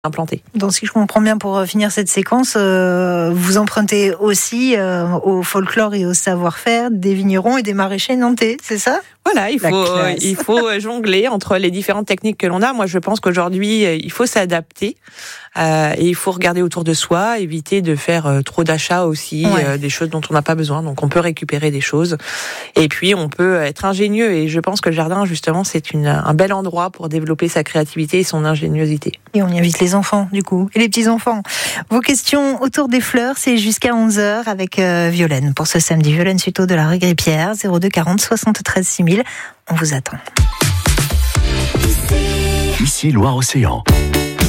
implanté. Donc, si je comprends bien, pour finir cette séquence, vous empruntez aussi au folklore et au savoir-faire des vignerons et des maraîchers nantais, c'est ça ? Voilà, il faut jongler entre les différentes techniques que l'on a. Moi, je pense qu'aujourd'hui, il faut s'adapter et il faut regarder autour de soi, éviter de faire trop d'achats aussi, des choses dont on n'a pas besoin. Donc, on peut récupérer des choses et puis on peut être ingénieux. Et je pense que le jardin, justement, c'est un bel endroit pour développer sa créativité et son ingéniosité. Et on y invite les enfants, du coup, et les petits-enfants. Vos questions autour des fleurs, c'est jusqu'à 11h avec Violaine. Pour ce samedi, Violaine Suto de la rue Grippière, 02 40 73 6000. On vous attend. Ici Loire-Océan.